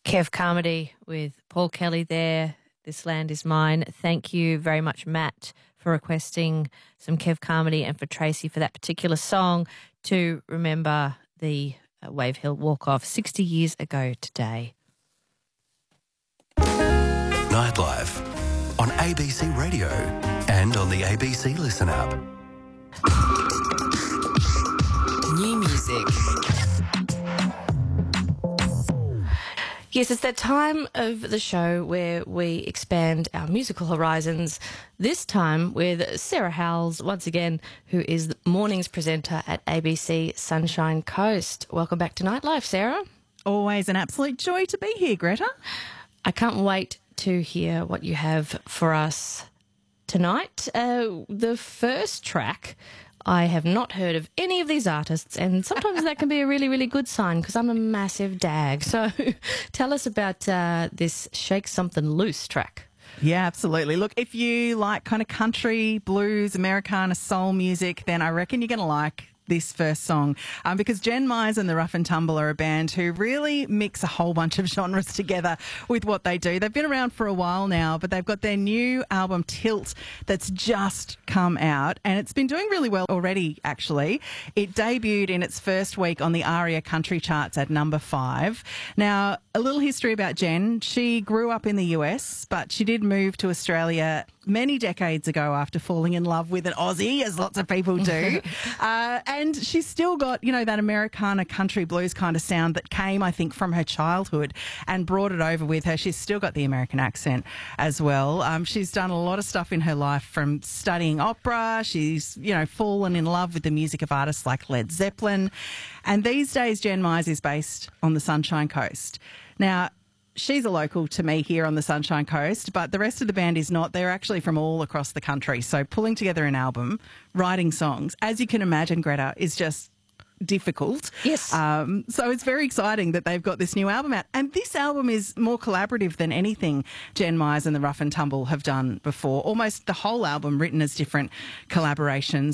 Kev Carmody with Paul Kelly there. This Land Is Mine. Thank you very much, Matt, for requesting some Kev Carmody and for Tracy for that particular song to remember the Wave Hill Walk-Off 60 years ago today. Nightlife on ABC Radio and on the ABC Listen app. New music. Yes, it's that time of the show where we expand our musical horizons, this time with Sarah Howells, once again, who is the mornings presenter at ABC Sunshine Coast. Welcome back to Nightlife, Sarah. Always an absolute joy to be here, Greta. I can't wait to hear what you have for us tonight. The first track, I have not heard of any of these artists, and sometimes that can be a really, really good sign because I'm a massive dag. So tell us about this Shake Something Loose track. Yeah, absolutely. Look, if you like kind of country, blues, Americana, soul music, then I reckon you're going to like this first song because Jen Myers and the Rough and Tumble are a band who really mix a whole bunch of genres together with what they do. They've been around for a while now, but they've got their new album Tilt that's just come out and it's been doing really well already, actually. It debuted in its first week on the ARIA country charts at number 5. Now, a little history about Jen. She grew up in the US, but she did move to Australia many decades ago after falling in love with an Aussie, as lots of people do. And she's still got, you know, that Americana country blues kind of sound that came, I think, from her childhood and brought it over with her. She's still got the American accent as well. She's done a lot of stuff in her life, from studying opera. She's, you know, fallen in love with the music of artists like Led Zeppelin. And these days, Jen Myers is based on the Sunshine Coast. Now, she's a local to me here on the Sunshine Coast, but the rest of the band is not. They're actually from all across the country. So pulling together an album, writing songs, as you can imagine, Greta, is just difficult. Yes. So it's very exciting that they've got this new album out. And this album is more collaborative than anything Jen Myers and the Rough and Tumble have done before. Almost the whole album written as different collaborations.